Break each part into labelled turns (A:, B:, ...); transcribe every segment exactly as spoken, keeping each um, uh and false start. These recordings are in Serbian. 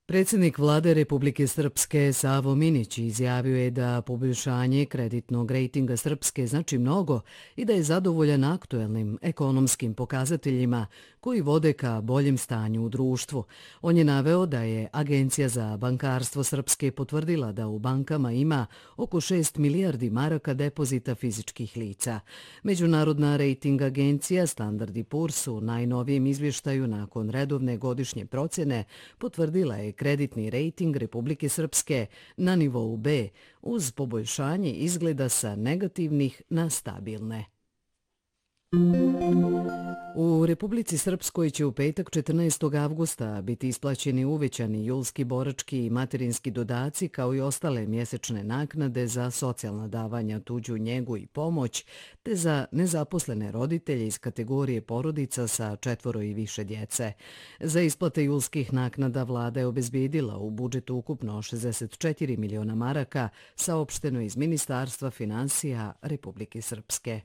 A: Predsjednik vlade Republike Srpske Savo Minić izjavio je da poboljšanje kreditnog rejtinga Srpske znači mnogo i da je zadovoljan aktuelnim ekonomskim pokazateljima koji vode ka boljem stanju u društvu. On je naveo da je Agencija za bankarstvo Srpske potvrdila da u bankama ima oko šest milijardi maraka depozita fizičkih lica. Međunarodna rejting agencija Standard and Poor's u najnovijem izvještaju nakon redovne godišnje procjene potvrdila je kreditni rejting Republike Srpske na nivou B uz poboljšanje izgleda sa negativnih na stabilne. U Republici Srpskoj će u petak četrnaestog avgusta biti isplaćeni uvećani julski borački i materinski dodaci kao i ostale mjesečne naknade za socijalna davanja, tuđu njegu i pomoć, te za nezaposlene roditelje iz kategorije porodica sa četvoro i više djece. Za isplate julskih naknada vlada je obezbijedila u budžetu ukupno šezdeset četiri miliona maraka, saopšteno iz Ministarstva finansija Republike Srpske.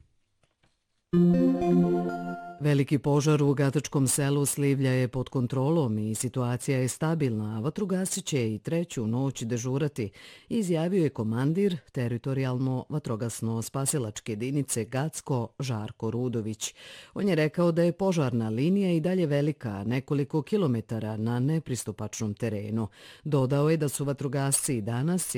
A: Veliki požar u Gatačkom selu Slivlja je pod kontrolom i situacija je stabilna, a vatrogasci će i treću noć dežurati, izjavio je komandir teritorijalno vatrogasno-spasilačke jedinice Gacko Žarko Rudović. On je rekao da je požarna linija i dalje velika, nekoliko kilometara na nepristupačnom terenu. Dodao je da su vatrogasci danas